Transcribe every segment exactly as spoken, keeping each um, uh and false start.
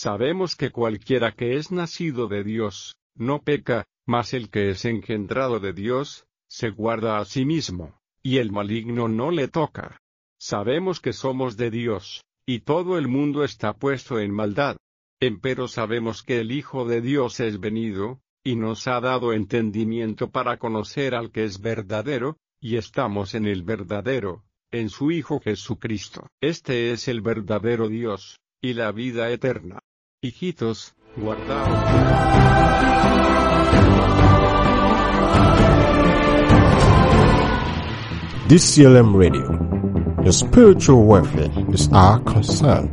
Sabemos que cualquiera que es nacido de Dios, no peca, mas el que es engendrado de Dios, se guarda a sí mismo, y el maligno no le toca. Sabemos que somos de Dios, y todo el mundo está puesto en maldad. Empero sabemos que el Hijo de Dios es venido, y nos ha dado entendimiento para conocer al que es verdadero, y estamos en el verdadero, en su Hijo Jesucristo. Este es el verdadero Dios, y la vida eterna. Hijitos, guardaos. D C L M Radio. Your spiritual welfare is our concern.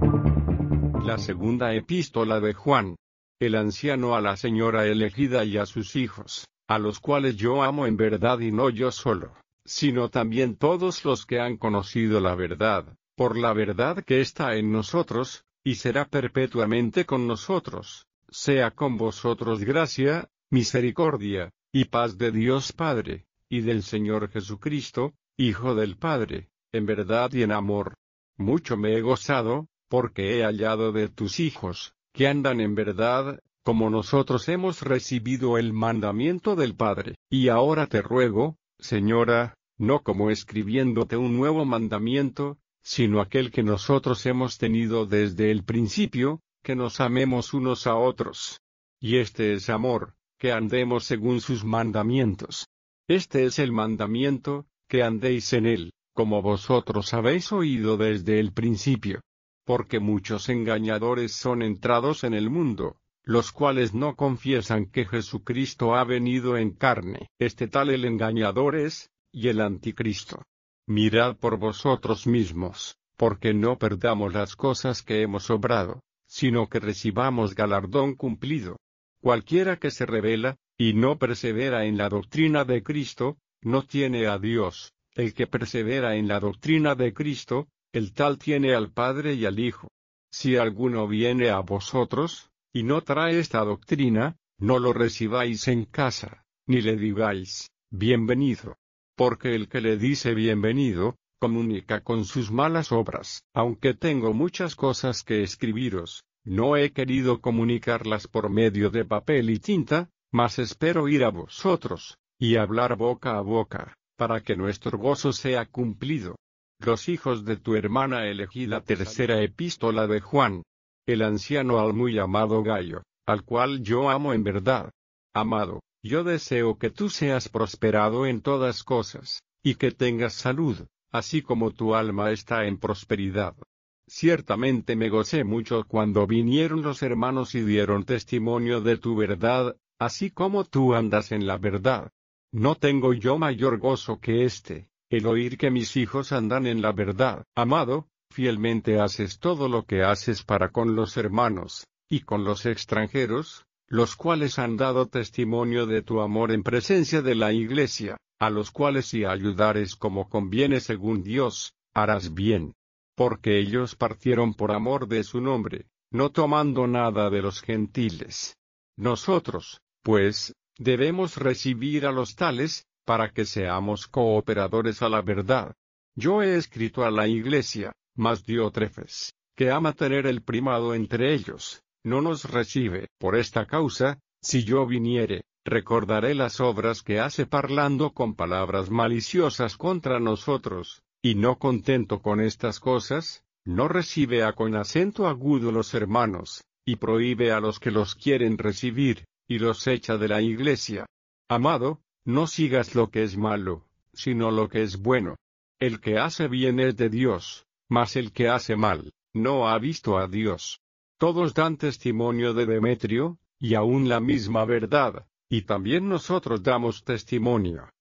La segunda epístola de Juan. El anciano a la señora elegida y a sus hijos, a los cuales yo amo en verdad y no yo solo, sino también todos los que han conocido la verdad, por la verdad que está en nosotros, y será perpetuamente con nosotros, sea con vosotros gracia, misericordia, y paz de Dios Padre, y del Señor Jesucristo, Hijo del Padre, en verdad y en amor. Mucho me he gozado, porque he hallado de tus hijos, que andan en verdad, como nosotros hemos recibido el mandamiento del Padre. Y ahora te ruego, Señora, no como escribiéndote un nuevo mandamiento, sino aquel que nosotros hemos tenido desde el principio, que nos amemos unos a otros. Y este es amor, que andemos según sus mandamientos. Este es el mandamiento, que andéis en él, como vosotros habéis oído desde el principio. Porque muchos engañadores son entrados en el mundo, los cuales no confiesan que Jesucristo ha venido en carne. Este tal el engañador es, y el anticristo. Mirad por vosotros mismos, porque no perdamos las cosas que hemos obrado, sino que recibamos galardón cumplido. Cualquiera que se rebela, y no persevera en la doctrina de Cristo, no tiene a Dios. El que persevera en la doctrina de Cristo, el tal tiene al Padre y al Hijo. Si alguno viene a vosotros, y no trae esta doctrina, no lo recibáis en casa, ni le digáis, bienvenido. Porque el que le dice bienvenido, comunica con sus malas obras. Aunque tengo muchas cosas que escribiros, no he querido comunicarlas por medio de papel y tinta, mas espero ir a vosotros, y hablar boca a boca, para que nuestro gozo sea cumplido. Los hijos de tu hermana elegí la tercera epístola de Juan. El anciano al muy amado Gayo, al cual yo amo en verdad. Amado, yo deseo que tú seas prosperado en todas cosas, y que tengas salud, así como tu alma está en prosperidad. Ciertamente me gocé mucho cuando vinieron los hermanos y dieron testimonio de tu verdad, así como tú andas en la verdad. No tengo yo mayor gozo que este, el oír que mis hijos andan en la verdad. Amado, fielmente haces todo lo que haces para con los hermanos, y con los extranjeros, los cuales han dado testimonio de tu amor en presencia de la Iglesia, a los cuales si ayudares como conviene según Dios, harás bien. Porque ellos partieron por amor de su nombre, no tomando nada de los gentiles. Nosotros, pues, debemos recibir a los tales, para que seamos cooperadores a la verdad. Yo he escrito a la Iglesia, mas Diótrefes, que ama tener el primado entre ellos, no nos recibe. Por esta causa, si yo viniere, recordaré las obras que hace parlando con palabras maliciosas contra nosotros, y no contento con estas cosas, no recibe a con acento agudo los hermanos, y prohíbe a los que los quieren recibir, y los echa de la Iglesia. Amado, no sigas lo que es malo, sino lo que es bueno. El que hace bien es de Dios, mas el que hace mal, no ha visto a Dios. Todos dan testimonio de Demetrio, y aún la misma verdad, y también nosotros damos testimonio.